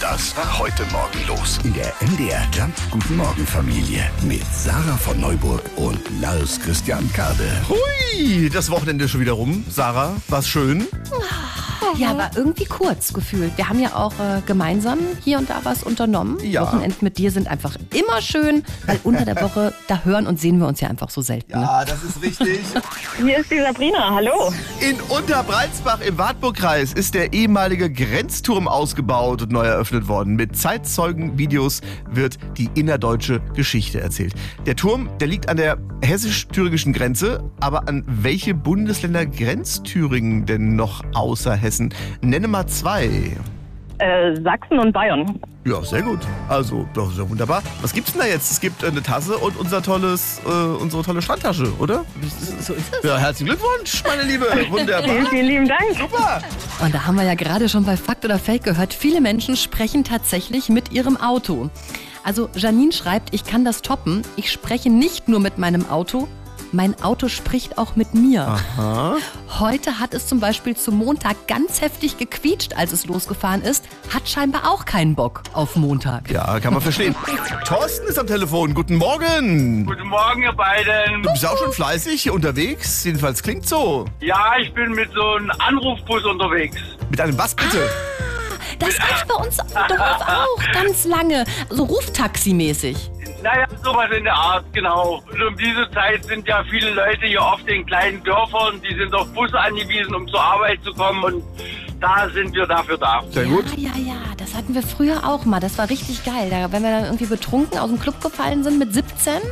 das heute Morgen los? In der MDR Jump Guten Morgen Familie mit Sarah von Neuburg und Lars Christian Kade. Hui, das Wochenende ist schon wieder rum. Sarah, war's schön? Ja, aber irgendwie kurz gefühlt. Wir haben ja auch gemeinsam hier und da was unternommen. Ja. Wochenenden mit dir sind einfach immer schön, weil unter der Woche, da hören und sehen wir uns ja einfach so selten. Ne? Ja, das ist richtig. Hier ist die Sabrina, hallo. In Unterbreizbach im Wartburgkreis ist der ehemalige Grenzturm ausgebaut und neu eröffnet worden. Mit Zeitzeugenvideos wird die innerdeutsche Geschichte erzählt. Der Turm, der liegt an der hessisch-thüringischen Grenze. Aber an welche Bundesländer grenzt Thüringen denn noch außer Hessen? Nenne mal 2. Sachsen und Bayern. Ja, sehr gut. Also, das ist ja wunderbar. Was gibt's denn da jetzt? Es gibt eine Tasse und unsere tolle Strandtasche, oder? So ist es. Ja, herzlichen Glückwunsch, meine Liebe. Wunderbar. Vielen, vielen lieben Dank. Super. Und da haben wir ja gerade schon bei Fakt oder Fake gehört, viele Menschen sprechen tatsächlich mit ihrem Auto. Also Janine schreibt, ich kann das toppen. Ich spreche nicht nur mit meinem Auto, mein Auto spricht auch mit mir. Aha. Heute hat es zum Beispiel zum Montag ganz heftig gequietscht, als es losgefahren ist. Hat scheinbar auch keinen Bock auf Montag. Ja, kann man verstehen. Thorsten ist am Telefon. Guten Morgen. Guten Morgen, ihr beiden. Du bist auch schon fleißig hier unterwegs. Jedenfalls klingt so. Ja, ich bin mit so einem Anrufbus unterwegs. Mit einem was bitte? Das gibt's bei uns im Dorf auch ganz lange. So Ruftaxi-mäßig. Naja, sowas in der Art, genau. Und um diese Zeit sind ja viele Leute hier oft in kleinen Dörfern, die sind auf Busse angewiesen, um zur Arbeit zu kommen. Und da sind wir dafür da. Sehr gut. Ja, das hatten wir früher auch mal. Das war richtig geil. Wenn wir dann irgendwie betrunken aus dem Club gefallen sind mit 17.